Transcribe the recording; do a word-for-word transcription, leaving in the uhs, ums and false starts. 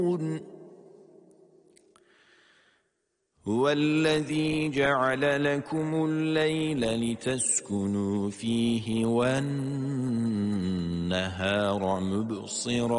هو الذي جعل لكم الليل لتسكنوا فيه والنهار مبصرا